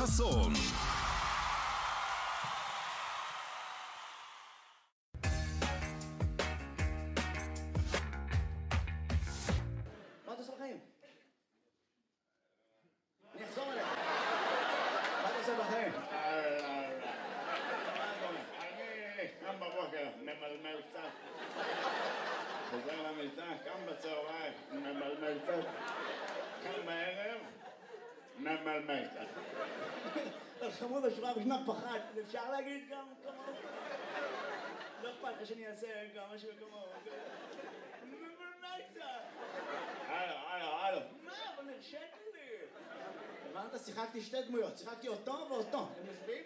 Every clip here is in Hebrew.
חסון. מה אתה עושה בחיים? אני אחזור אליך. מה אתה עושה בחיים? אני קם בבוקר, ממלמל קצת. חוזר למיטה, קם בצהריים, ממלמל קצת. קם בערב, ממלמל קצת. חמוד השורה הראשונה פחד, אפשר להגיד גם כמוהו? לא אכפת לך שאני אעשה גם משהו כמוהו. ממלמל קצת. הלו. מה? אבל נרשת לי. הבנת? שיחקתי שתי דמויות, שיחקתי אותו ואותו. הם יושבים?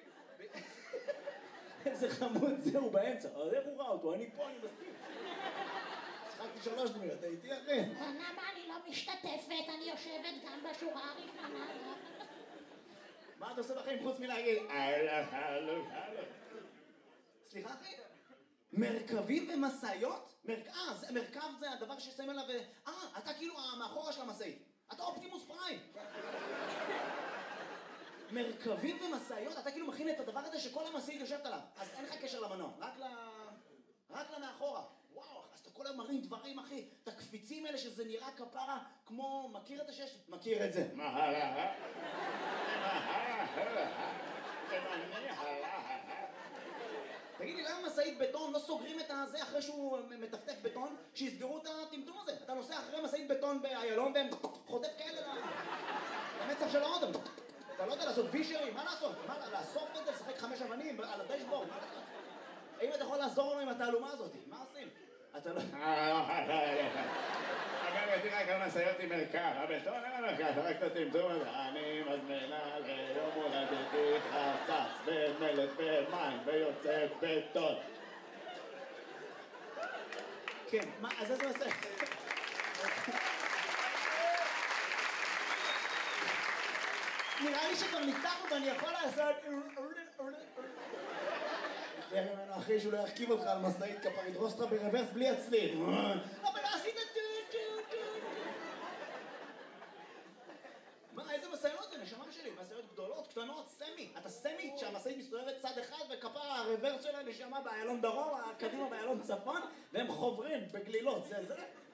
איזה חמוד זהו באמצע. איך הוא ראה אותו? אני פה, אני מסכים. שיחקתי 3 דמויות, הייתי אחי. למה אני לא משתתפת? אני יושבת גם בשורה הראשונה. מה אתה עושה בחיים חוץ מלהגיד? הלו. סליחה אחי? מרכבים ומשאיות? מרכב זה הדבר ששמים עליו... אתה כאילו מאחורה של המשאית. אתה אופטימוס פריים. מרכבים ומשאיות? אתה כאילו מכין את הדבר הזה שכל המשאית יושבת עליו. אז אין לך קשר למנוע, רק למאחורה. וואו, אז אתה כל היום מרים דברים, אחי. את הקפיצים האלה שזה נראה כפרה כמו... מכיר את השש? מכיר את זה. תגיד לי, למה משאית בטון לא סוגרים את הזה אחרי שהוא מטפטף בטון, שיסגרו את הטמטום הזה? אתה נוסע אחרי משאית בטון באיילון והם חוטף כאלה למצח של האודם. אתה לא יודע לעשות וישרים, מה לעשות? מה, לאסוף את זה, לשחק 5 אבנים על הדשבורד? האם אתה יכול לעזור לנו עם התעלומה הזאת? מה עושים? אתה לא... אגב, הייתי רק על משאיות עם מרכב, הבטון אין המרכב, רק את הטמטום הזה. אני מזמינה ליום הולדתי חצץ במלט במים ויוצא בטון. כן, מה, אז איזה עושה? נראה לי שכבר ניתחנו ואני יכול לעשות... תראה ממנו אחי שהוא לא ירכיב אותך על משאית כפר, ידרוס אותך ברוורס בלי הצליל. אבל עשית מה, איזה משאיות זה? נשמה שלי, משאיות גדולות, קטנות, סמי. אתה סמי שהמשאית מסתובבת צד אחד וכפר הרוורס שלה נשמה באיילון דרום, קדימה באיילון צפון, והם חוברים בגלילות, זה.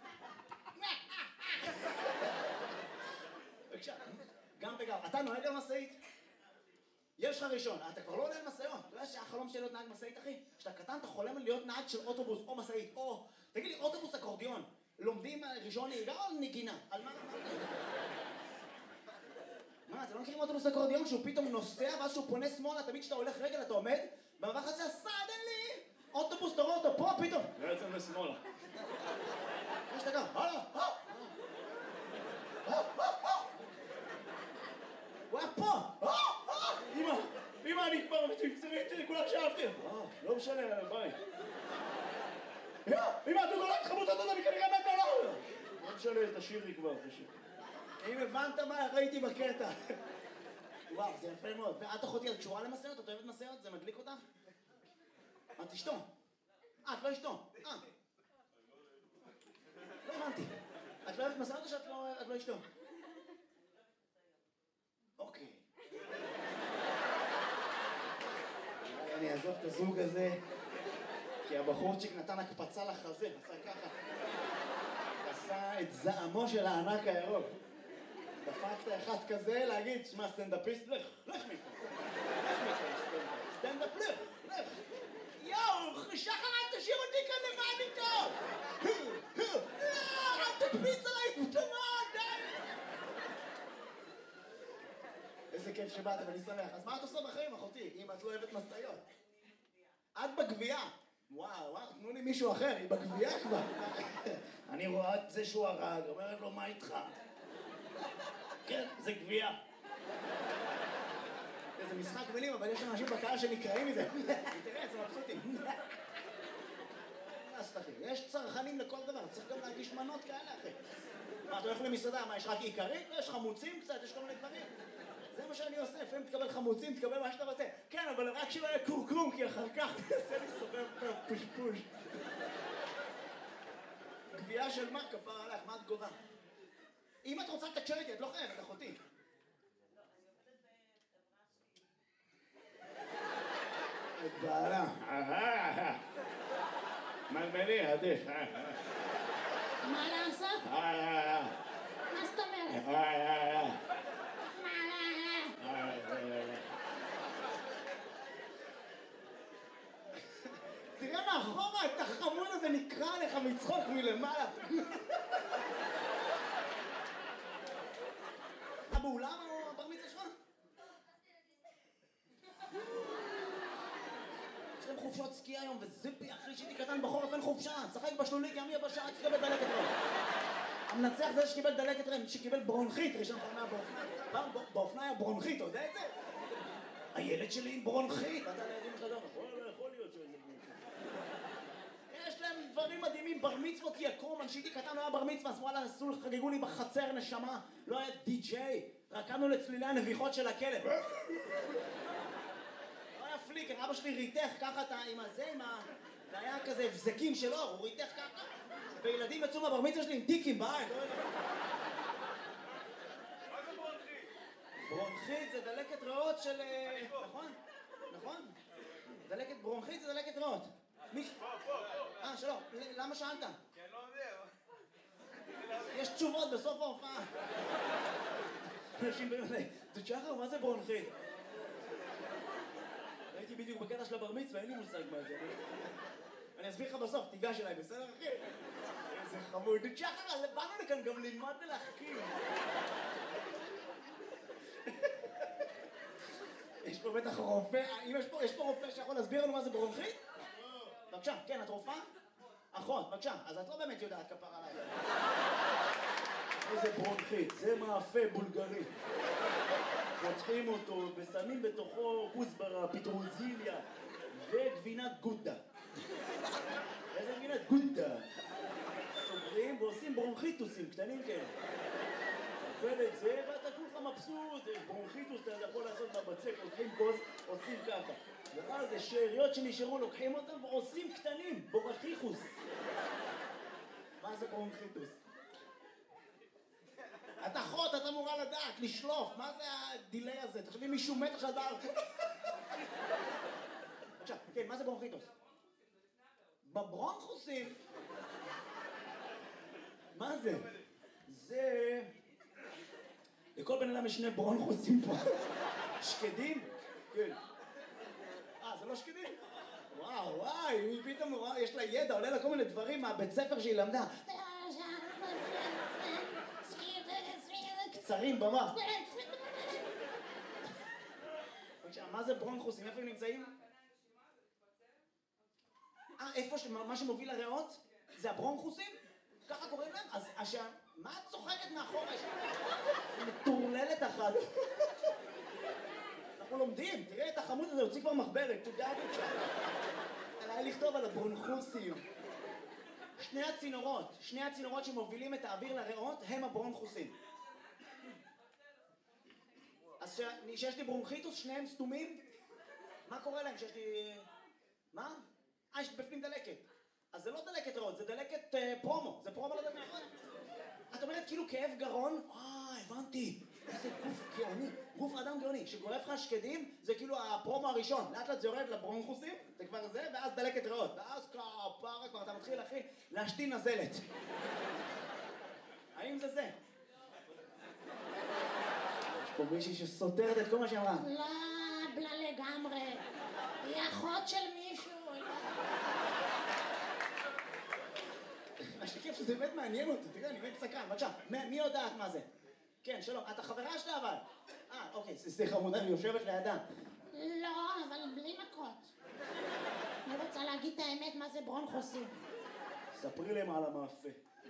בבקשה, גם וגם. אתה נוהג על משאית? יש לך ראשון, אתה כבר לא עולה על משאיות. אתה יודע שהחלום שלי להיות נהג משאית, אחי? כשאתה קטן אתה חולם להיות נהג של אוטובוס או משאית, או... תגיד לי, אוטובוס אקורדיון, לומדים ראשון נהיגה או נגינה? על מה? מה, אתם לא מכירים אוטובוס אקורדיון שהוא פתאום נוסע ואז שהוא פונה שמאלה, תמיד כשאתה הולך רגל אתה עומד במבח הזה, סדנלי! אוטובוס, תראו אותו, פה פתאום! בעצם לשמאלה. יש לך גם, הלו, הוא היה פה! אמא, אני כבר מצמצרית, כולם שאהבתי. לא משנה, ביי. אמא, אתה נולד חמוד, אני כנראה מת עליו. לא משנה, תשאיר לי כבר, תשאיר. אם הבנת מה ראיתי בקטע. וואו, זה יפה מאוד. ואת אחותי, את קשורה למשאיות? את אוהבת משאיות? זה מדליק אותך? את אשתו. את לא אשתו. לא הבנתי. את לא אוהבת משאיות או שאת לא אשתו? אוקיי. אני אעזוב את הזוג הזה, כי הבחורצ'יק נתן הקפצה לחזה, עשה ככה. עשה את זעמו של הענק הירוק. דפקת אחד כזה להגיד, שמע סטנדאפיסט, לך מפה. סטנדאפ, לך. יואו, שחר, אל תשאיר אותי כאן לבד איתו. אל תקפיץ עליי פתאומות, די. איזה כיף שבאת, ואני שמח. אז מה את עושה בחיים, אחותי, אם את לא אוהבת משאיות? את בגבייה. וואו, תנו לי מישהו אחר, היא בגבייה כבר. אני רואה את זה שהוא הרג, אומרת לו, מה איתך? כן, זה גבייה. זה משחק מילים, אבל יש אנשים בקהל שנקראים מזה. תראה, זה מבסוטים. יש צרכנים לכל דבר, צריך גם להגיש מנות כאלה, אחי. מה, אתה הולך למסעדה, מה, יש רק עיקרית? יש חמוצים קצת, יש כל מיני דברים. זה מה שאני עושה, לפעמים תקבל חמוצים, תקבל מה שאתה רוצה. כן, אבל רק שלא יהיה קורקום, כי אחר כך תעשה לי סובב פושפוש. גבייה של מה, כפר עליך, מה את גובה? אם את רוצה לתקשר איתי, את לא חייבת, אחותי. את בעלה. מלמלי, עדיף. מה לעשות? מה זאת אומרת? תראה מאחורה את החמוד הזה נקרא עליך מצחוק מלמעלה. באולם או הבר מצווה שלך? יש להם חופשות סקי היום וזיפי אחי שהייתי קטן בחורף אין חופשה. צחק בשלולית ימי הבשעה שקיבל דלקת רם. המנצח זה שקיבל דלקת רם, שקיבל ברונכית. ראשון פעם באופנה היה ברונכית, אתה יודע את זה? הילד שלי עם ברונכית. אתה לילדים שלך לא יכול להיות שזה ברונכית. יש להם דברים מדהימים, בר מצוות יקום, כשהייתי קטן לא היה בר מצווה, אז וואלה חגגו לי בחצר נשמה, לא היה די-ג'יי, רקדנו לצלילי הנביחות של הכלב. לא היה פליקר, אבא שלי ריתך ככה עם הזה, זה היה כזה הבזקים של אור, הוא ריתך ככה, וילדים יצאו מהבר מצווה שלי עם טיקים בעין, לא יודע. מה זה ברונכית? ברונכית זה דלקת ריאות של... נכון? נכון? דלקת ברונכית זה דלקת ריאות. שלום, למה שאלת? כי אני לא יודע. יש תשובות בסוף ההופעה. אנשים באים אליי, תשחר, מה זה ברונכית? הייתי בדיוק בקטע של הבר מצווה, אין לי מושג מה זה. אני אסביר לך בסוף, תיגש אליי, בסדר אחי? איזה חמוד. תשחר, באנו לכאן גם ללמוד ולהחכים. יש פה בטח רופא, יש פה רופא שיכול להסביר לנו מה זה ברונכית? בבקשה, כן, את רופאה? אחות, בבקשה, אז את לא באמת יודעת כפר עליי. איזה ברונכית, זה מאפה בולגרי. פותחים אותו ושמים בתוכו כוסברה, פטרוזיליה וגבינת גודה. איזה גבינת גודה? סוגרים ועושים ברונכיטוסים קטנים כאלה. אוכל את זה ואתה כולך מבסוט, ברונכיטוס אתה יכול לעשות בבצק, לוקחים כוס, עושים ככה. ואז זה שאריות שנשארו, לוקחים אותם ועושים קטנים, בורחיחוס. מה זה ברונכיטוס? את אחות, את אמורה לדעת, לשלוף, מה זה הדילי הזה? תחשבי מישהו מת עכשיו דעת. עכשיו, כן, מה זה ברונכיטוס? בברונכוסים? מה זה? זה... לכל בן אדם יש שני ברונכוסים פה. שקדים? כן. זה לא שקדים? וואי, היא פתאום, יש לה ידע, עולה לה כל מיני דברים מהבית ספר שהיא למדה. קצרים במח. מה זה ברונכוסים? איפה הם נמצאים? איפה מה שמוביל לריאות? זה הברונכוסים? ככה קוראים להם? אז מה את צוחקת מאחורה? מטורללת אחת. אנחנו לומדים, תראה את החמוד הזה, הוציא כבר מחברת, תודה בבקשה. עליי לכתוב על הברונכוסים. שני הצינורות שמובילים את האוויר לריאות הם הברונכוסים. אז שיש לי ברונכיטוס, שניהם סתומים? מה קורה להם שיש לי... מה? יש בפנים דלקת. אז זה לא דלקת ריאות, זה דלקת פרומו. זה פרומו לדלקת ריאות. את אומרת כאילו כאב גרון? הבנתי. איזה גוף גאוני. גוף אדם גאוני. שגורף לך שקדים, זה כאילו הפרומו הראשון. לאט לאט זה יורד לברונכוסים, זה כבר זה, ואז דלקת ריאות. ואז כפרה כבר אתה מתחיל, אחי, להשתין נזלת. האם זה זה? יש פה מישהי שסותרת את כל מה שאמרה. לא, בלה לגמרי. היא אחות של מישהו. מה שכיף שזה באמת מעניין אותי, תראה, אני באמת סקרן, בבקשה, מי יודעת מה זה? כן, שלום, את החברה שלה אבל? אוקיי, סליחה, חמודה, היא יושבת לידה. לא, אבל בלי מכות. אני רוצה להגיד את האמת מה זה ברונכוסים. ספרי להם על המאפה.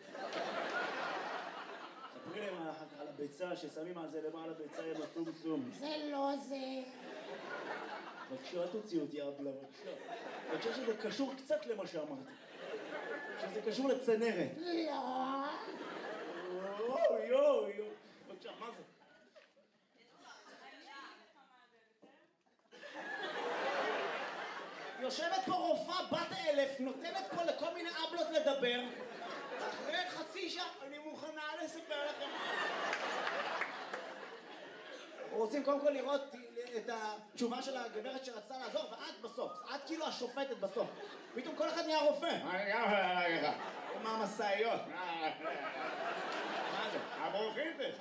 ספרי להם על הביצה, ששמים על זה למעלה ביצה עם הסום. זה לא זה. בבקשה, אל תוציא אותי אבלה, בבקשה. אני חושב שזה קשור קצת למה שאמרתי. שזה קשור לצנרת. לא. יואו. בבקשה, מה זה? יושבת פה רופאה בת 1000, נותנת פה לכל מיני אבלות לדבר. אחרי חצי שעה, אני מוכנה לספר לכם. אנחנו רוצים קודם כל לראות את התשובה של הגברת שרצתה לעזור, ואת בסוף, את כאילו השופטת בסוף. פתאום כל אחד נהיה רופא. אני גם להגיד לך. עם המשאיות. מה זה? הברוכים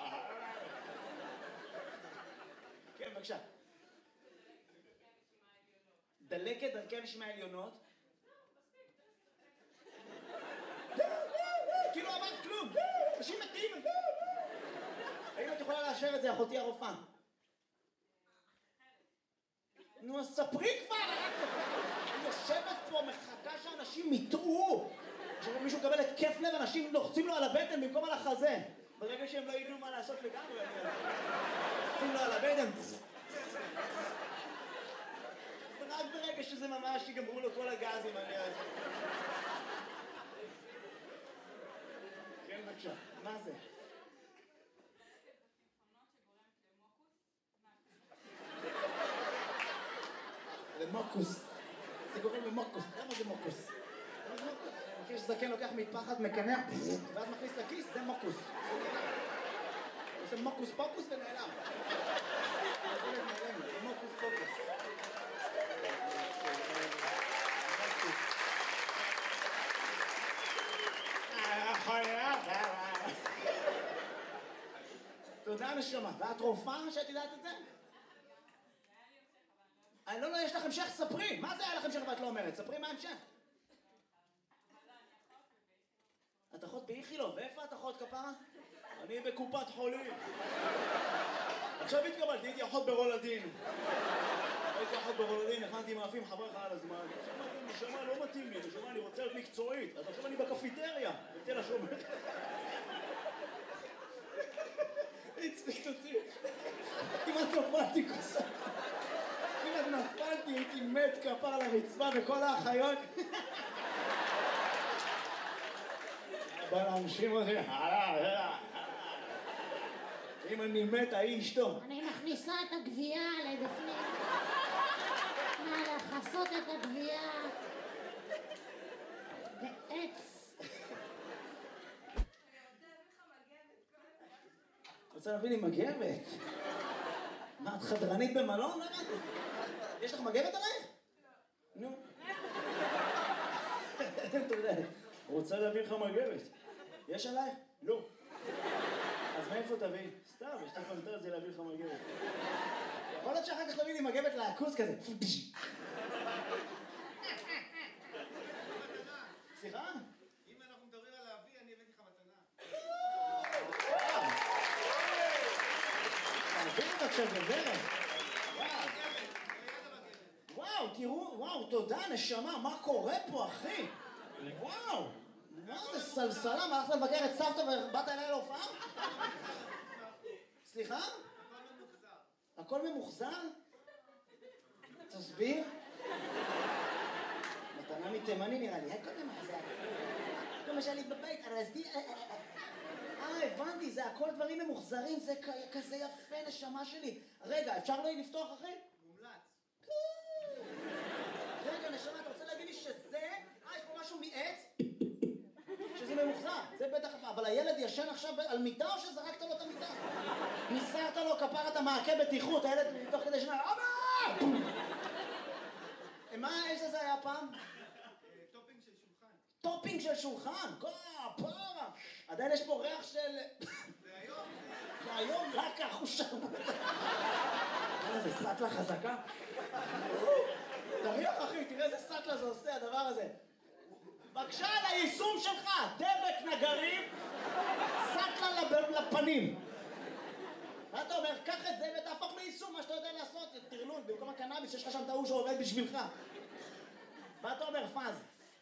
כן, בבקשה. דלקת דרכי הנשימה העליונות. כאילו אמרת כלום. אנשים מתים. האם את יכולה לאשר את זה, אחותי הרופאה? נו, אז ספרי כבר! אני יושבת פה, מחכה שאנשים יטעו. כשמישהו מקבל התקף לב, אנשים לוחצים לו על הבטן במקום על החזה. ברגע שהם לא ידעו מה לעשות לגמרי, לוחצים לו על הבטן. ורק ברגע שזה ממש יגמרו לו כל הגזים, אני אז... כן, בבקשה. מה זה? למוקוס. זה גורם למוקוס. למה זה מוקוס? אני חושב שזקן לוקח מפחד, מקנח, ואז מכניס לכיס, זה מוקוס. עושה מוקוס פוקוס ונעלם. זה מוקוס פוקוס. תודה נשמה. ואת רופאה שאת יודעת את זה? לא, יש לך המשך, ספרי. מה זה היה לך המשך ואת לא אומרת? ספרי מה המשך. את אחות באיכילוב, ואיפה את אחות כפרה? אני בקופת חולים. עכשיו התקבלתי, הייתי אחות ברולדין. הייתי אחות ברולדין, הכנתי מאפים, חבר לך על הזמן. נשמה, לא מתאים לי, נשמה, אני רוצה להיות מקצועית. אז עכשיו אני בקפיטריה, בתל השומר. הצחיק אותי. כמעט נפלתי כוסה. כמעט נפלתי, הייתי מת כפר על הרצפה וכל האחיות. בא להנשים אותי, אם אני מת, ההיא אשתו. אני מכניסה את הגבייה לבפנים. מה, לחסות את הגבייה בעץ. רוצה להביא לי מגבת? מה, את חדרנית במלון? יש לך מגבת עלייך? נו. תודה. רוצה להביא לך מגבת. יש עלייך? לא. אז מאיפה תביא? סתם, יש לך פנטזיה להביא לך מגבת. יכול להיות שאחר כך תביא לי מגבת לעכוס כזה. סליחה? אם אנחנו מדברים על להביא, אני הבאתי לך מתנה. תביא את עכשיו בדרך. וואו, תראו, וואו, תודה, נשמה, מה קורה פה, אחי? וואו, מה זה סלסלה? מה, הלכת לבקר את סבתא ובאת אליי להופעה? סליחה? הכל ממוחזר? תסביר. מתנה מתימני נראה לי, הכל ממוחזר. כל מה שהיה לי בבית, ארזתי... הבנתי, זה הכל דברים ממוחזרים, זה כזה יפה, נשמה שלי. רגע, אפשר לא לפתוח, אחי? מומלץ. רגע, נשמה, אתה רוצה להגיד לי שזה... יש פה משהו מעץ? שזה ממוחזר, זה בטח... אבל הילד ישן עכשיו על מיטה או שזרקת לו את המיטה? ניסרת לו כפרת המעקה בטיחות, הילד תוך כדי שנה... אבא! מה, איזה זה היה פעם? טופינג של שולחן. טופינג של שולחן? פרה! עדיין יש פה ריח של... והיום... והיום רק החושר. זה סטלה חזקה. תריח אחי, תראה איזה סטלה זה עושה הדבר הזה. בבקשה על היישום שלך, דבק נגרים, סטלה לפנים. מה אתה אומר? קח את זה ותהפוך ליישום מה שאתה יודע לעשות, תרלול, במקום הקנאביס יש לך שם טעו שעובד בשבילך. מה אתה אומר, פאז?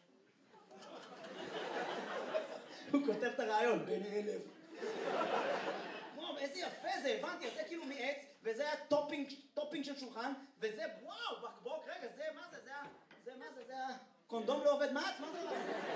הוא כותב את הרעיון, בין 1000. וואו, איזה יפה זה, הבנתי, זה כאילו מעץ, וזה היה טופינג של שולחן, וזה, וואו, בקבוק, רגע, זה, מה זה, זה מה זה, זה הקונדום לא עובד מעץ, מה זה?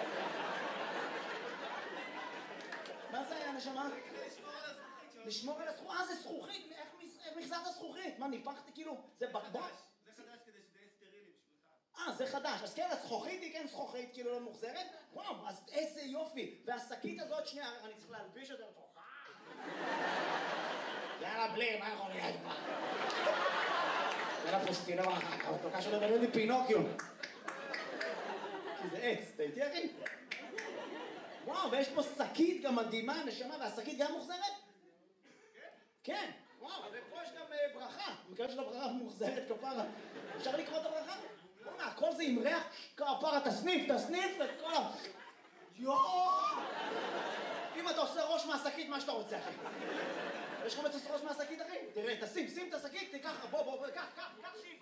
מה זה היה, נשמה? לשמור על הזכוכית, זה זכוכית, איך מחזרת זכוכית? מה, ניפחתי כאילו, זה בקבוק? זה חדש כדי שזה יהיה סטרילי בשבילך. זה חדש, אז כן, הזכוכית היא כן זכוכית, כאילו לא מוחזרת? וואו, אז איזה יופי, והשקית הזאת, שנייה, אני צריך להלביש את זה לתוכה. יאללה, בלי, מה יכול להיות כבר? אין הפוסטינר, ההתוקה שלו בנית לי פינוקיו. כי זה עץ, אתה איתי אחי? וואו, ויש פה שקית גם מדהימה, נשמה, והשקית גם מוחזרת? כן, וואו, ופה יש גם ברכה. מכאן של הברכה מוחזרת כפרה. אפשר לקרוא את הברכה? בוא'נה, הכל זה עם ריח כפרה, תסניף את כל ה... יואו! אם אתה עושה ראש מהשקית, מה שאתה רוצה, אחי? יש לך מצוס ראש מהשקית, אחי? תראה, שים את השקית, תיקח, בוא, קח שאיפה.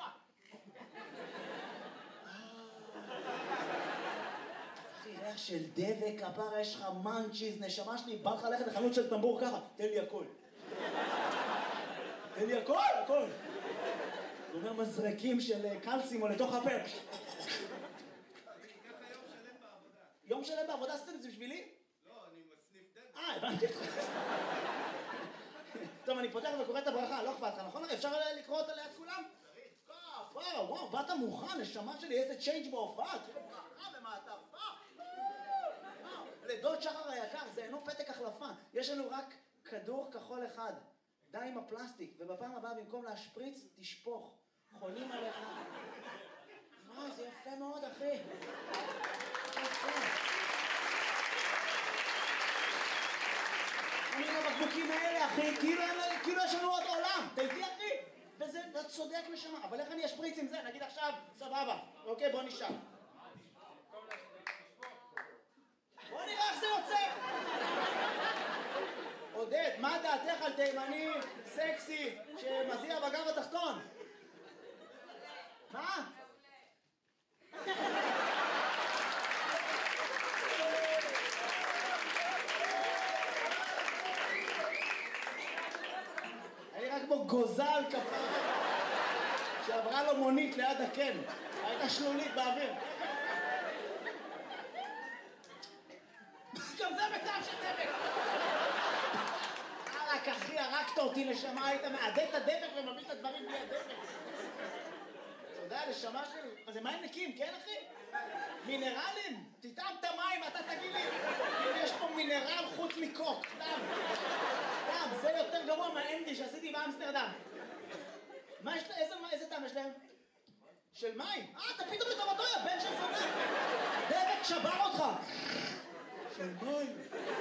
אחי, ריח של דבק, כפרה, יש לך מנצ'יז, נשמה שלי, בא לך ללכת לחנות של טמבור ככה, תן לי הכל. תן לי הכל. הוא אומר מזרקים של קלסימו לתוך הפה. יום שלם בעבודה עשיתם את זה בשבילי? לא, אני מסניף דבק. הבנתי אותך. טוב, אני פותח וקורא את הברכה, לא אכפת לך, נכון? אפשר לקרוא אותה ליד כולם? וואו, באת מוכן, נשמה שלי, איזה צ'יינג' בהופעה, תראה ברכה במעטפה. לדוד שחר היקר, זה אינו פתק החלפה, יש לנו רק כדור כחול אחד, די עם הפלסטיק, ובפעם הבאה במקום להשפריץ, תשפוך, חולים עליך. וואו, זה יפה מאוד, אחי. יפה. אני עם הבקבוקים האלה, אחי, כאילו יש לנו עוד עולם, אתה איתי, אחי? וזה, אתה צודק נשמה, אבל איך אני אשפריץ עם זה? נגיד עכשיו, סבבה, אוקיי, בוא נשאר. בוא נראה איך זה יוצא. עודד, מה דעתך על תימני סקסי שמזיע בגב התחתון? מה? אני רק כמו גוזל כפרה שעברה לו מונית ליד הקן, הייתה שלולית באוויר. גם זה בטעם של דבק. רק אחי, הרגת אותי נשמה, היית מעדד את הדבק ומביא את הדברים בלי הדבק. אתה יודע, נשמה שלי, זה מים נקיים, כן אחי? מינרלים? תטעם את המים, אתה תגיד לי אם יש פה מינרל חוץ מקוק, דם, זה יותר גרוע מהאנדי שעשיתי באמסטרדם. מה יש להם? איזה טעם יש להם? של מים? אתה פתאום לטובתו, יא בן של זונה. דבק שבר אותך. של מים.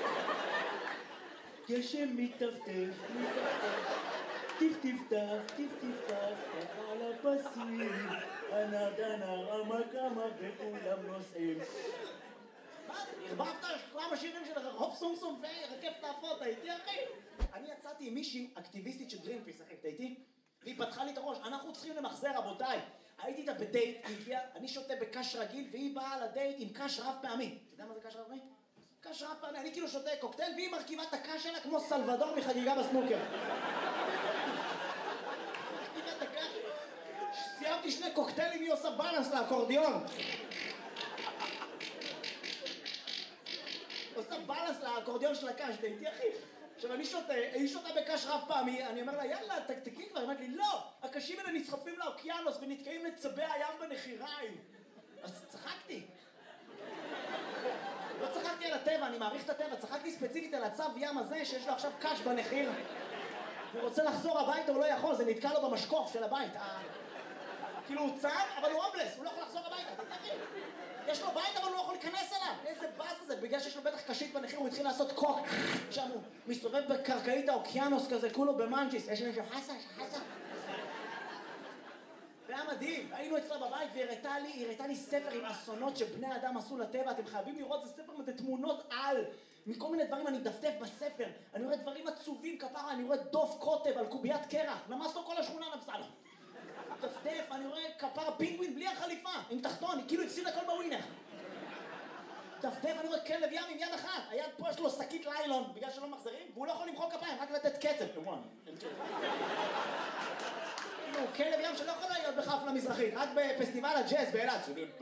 גשם מטפטף, טפטף, ככה על הפסים, הנר, המקמה וכולם נוסעים. מה? הרבבת כמה שירים של הופ סום סום ורכבת האפות, הייתי אחי? אני יצאתי עם מישהי אקטיביסטית של גרינפיס, אחי, הייתי? והיא פתחה לי את הראש, אנחנו צריכים למחזר, רבותיי. הייתי איתה בדייט, היא הגיעה, אני שותה בקש רגיל, והיא באה לדייט עם קש רב פעמי. אתה יודע מה זה קש רב פעמי? קש רב פעמי, אני כאילו שותה קוקטייל, והיא מרכיבה את הקש שלה כמו סלבדור מחגיגה בסנוקר. סיימתי 2 קוקטיילים, היא עושה בלנס לאקורדיון. עושה בלנס לאקורדיון של הקש, דייטי אחי. עכשיו אני שותה, היא שותה בקש רב פעמי, אני אומר לה יאללה תקתקי כבר, היא אומרת לי לא, הקשים האלה נסחפים לאוקיינוס ונתקעים לצבי הים בנחיריים. אז צחקתי. לא צחקתי על הטבע, אני מעריך את הטבע, צחקתי ספציפית על הצב ים הזה שיש לו עכשיו קש בנחיר. הוא רוצה לחזור הביתה, הוא לא יכול, זה נתקע לו במשקוף של הבית. כאילו הוא צב, אבל הוא הומלס, הוא לא יכול לחזור הביתה, תתחיל. יש לו בית, אבל הוא לא יכול להיכנס אליו. איזה באס זה, בגלל שיש לו בטח קשית בנחיר, הוא התחיל לעשות קוק. שם הוא מסתובב בקרקעית האוקיינוס כזה, כולו במנג'יס. יש מישהו חסה. והיה מדהים, היינו אצלה בבית והיא הראתה לי ספר עם אסונות שבני אדם עשו לטבע. אתם חייבים לראות, זה ספר עם תמונות על. מכל מיני דברים אני מדפדף בספר. אני רואה דברים עצובים כפרה, אני רואה דוף קוטב על קוביית קרח. נמס לו כל השכונה נמסה לו. דפדף, אני רואה כפרה פינגווין בלי החליפה, עם תחתון, היא כאילו הפסיד הכל בווינר. דפדף, אני רואה כלב ים עם יד אחת. היד פה יש לו שקית ליילון בגלל שלא מחזרים, והוא לא יכול למחוא כפיים, רק לתת קצב. כאילו, כלב ים שלא יכול להיות בחפלה מזרחית, רק בפסטיבל הג'אז באילת.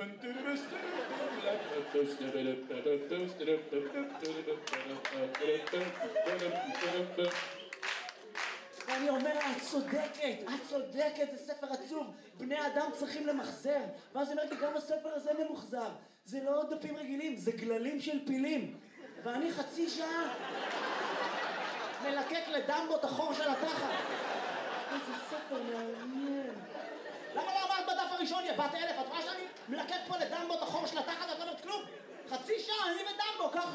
ואני אומר, את צודקת, זה ספר עצוב, בני אדם צריכים למחזר. ואז היא אומרת לי, גם הספר הזה ממוחזר. זה לא דפים רגילים, זה גללים של פילים. ואני חצי שעה מלקק לדמבו את החור של התחת. איזה ספר מעניין. ראשון, יא בת אלף, את רואה שאני מלקט פה לדמבו את החור של התחת, את לא אומרת כלום? חצי שעה, אני ודמבו, ככה...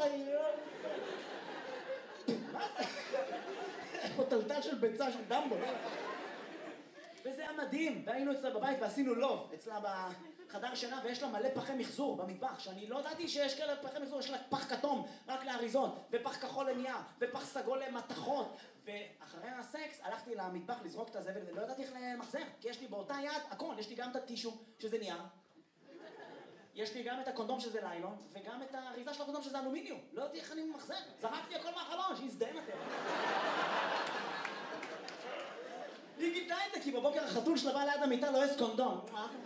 מה זה? יש פה טלטל של ביצה של דמבו. וזה היה מדהים, והיינו אצלה בבית ועשינו לוב, אצלה בחדר שינה, ויש לה מלא פחי מחזור במטבח, שאני לא ידעתי שיש כאלה פחי מחזור, יש לה פח כתום רק לאריזון, ופח כחול לנייר, ופח סגול למתכות, ואחרי הסקס הלכתי למטבח לזרוק את הזבל, ולא ידעתי איך למחזר, כי יש לי באותה יד הכל, יש לי גם את הטישו, שזה נייר, יש לי גם את הקונדום שזה ליילון, וגם את האריזה של הקונדום שזה אלומיניום, לא ידעתי איך אני מחזר, זרקתי הכל מהחלון, שיזדיין אתם. היא גיתה את זה, כי בבוקר החתול שלה בא ליד המיטה לא יש קונדום.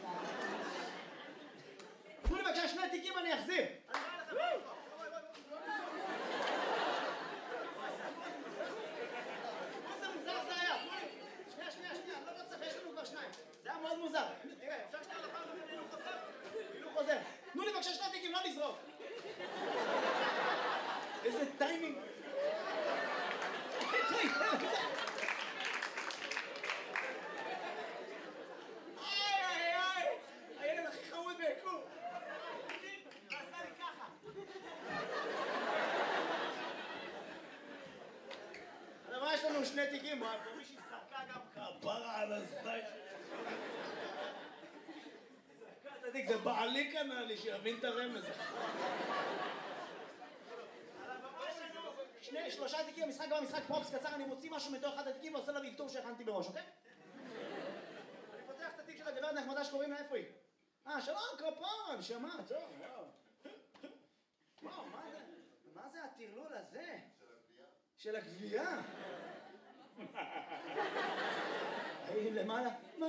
תנו לי בבקשה 2 תיקים אני אחזיר. איזה מוזר זה היה. שנייה, לא צריך, יש לנו כבר 2. זה היה מאוד מוזר. תראה, אפשר שנייה לפעם הילוך חוזר. תנו לי בבקשה 2 תיקים, לא לזרוק. איזה טיימינג. הילד הכי חמוד ביקום. עשה לי ככה. אבל יש לנו 2 תיקים, ומישהי זרקה גם כפרה על הזית. זרקה את התיק, זה בעלי קנה לי שיבין את הרמז. 3 תיקים, המשחק גם משחק פרופס קצר, אני מוציא משהו מתוך אחד התיקים ועושה לה ויקטור שהכנתי בראש, אוקיי? אני פותח את התיק של הגברת נחמדה שקוראים לה, איפה היא? שלום, כפרה, שמע, טוב, וואו, מה זה הטרלול הזה? של הגבייה? היא למעלה,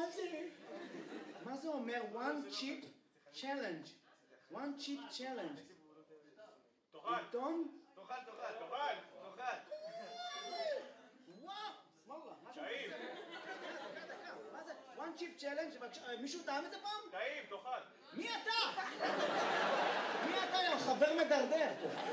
מה זה אומר? One chip challenge. One chip challenge. תאכל. עיתון? תאכל. וואו, סמאללה. טעים. מה זה? One chip challenge? מישהו טעם את זה פעם? טעים, תאכל. מי אתה? מי אתה, יא חבר מדרדר?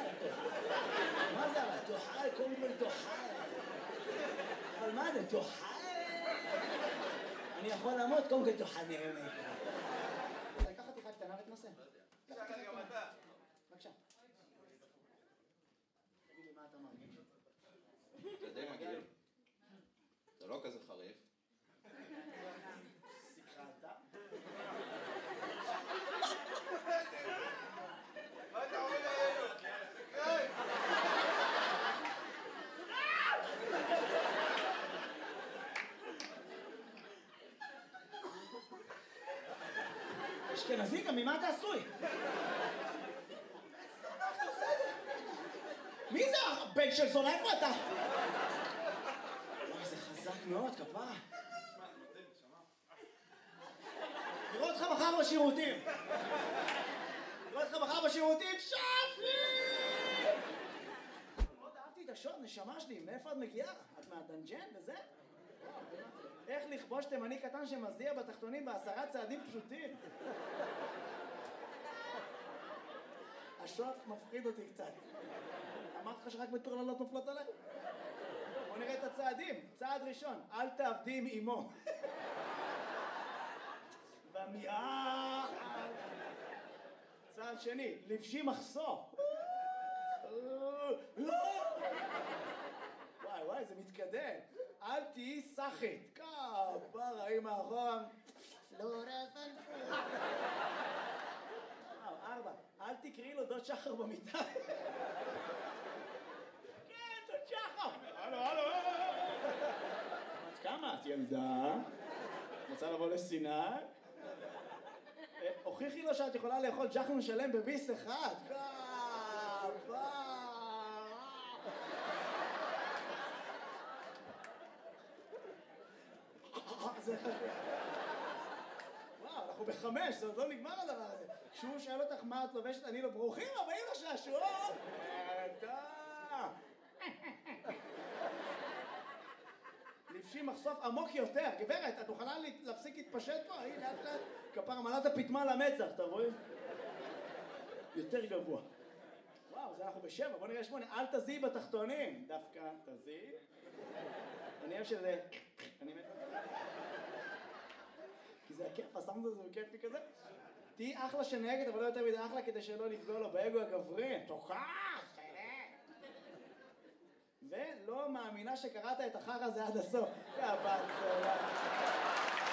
מה זה? תאכל, קודם כל תאכל. אבל מה זה? תאכל? אני יכול לעמוד, קודם כל תאכל, נראה מה יקרה. לקחת לך קטנה ותנסה. תאכל גם אתה. בבקשה. תגיד לי מה אתה מרגיש. זה די מגעיל. זה לא כזה חריף. סיכרת? מה אתה אומר עלינו? היי! אשכנזי, גם ממה אתה עשוי? מי זה הבן של זונה? איפה אתה? וואי, זה חזק מאוד, כפרה. נראה אותך מחר בשירותים. שפי! מאוד אהבתי את השוט, נשמה שלי, מאיפה את מגיעה? את מהדנג'ן וזה? איך לכבוש תימני קטן שמזיע בתחתונים ב10 צעדים פשוטים? השוט מפחיד אותי קצת. אמרתי לך שרק מטורללות נופלות עליי? בוא נראה את הצעדים. צעד ראשון, אל תעבדי עם אמו. במיעה. צעד שני, לבשי מחסור. וואי, זה מתקדם. אל תהיי סחית. כפרה, אמא אחורה. לא רפלפו. 4, אל תקראי לו דוד שחר במיטה. כן, דוד שחר. הלו. את כמה? את ילדה? רוצה לבוא לסיני? הוכיחי לו שאת יכולה לאכול ג'חנון שלם בביס אחד. וואו, אנחנו ב5, זה עוד לא נגמר הדבר הזה. כשהוא שואל אותך מה את לובשת, אני לא, ברוכים הבאים לשעשועון! לבשי מחשוף עמוק יותר. גברת, את מוכנה להפסיק להתפשט פה? הנה, לאט לאט. כפר מלאת הפתמה למצח, אתה רואה? יותר גבוה. וואו, זה אנחנו ב7, בוא נראה 8. אל תזיעי בתחתונים. דווקא תזיעי. אני אוהב שזה... אני מת... כי זה הכיף, הסאונד הזה הוא כיפי כזה. תהי אחלה שנהגת, אבל לא יותר מדי אחלה כדי שלא לפגוע לו באגו הגברי. תוכח! ולא מאמינה שקראת את החרא הזה עד הסוף. יא בת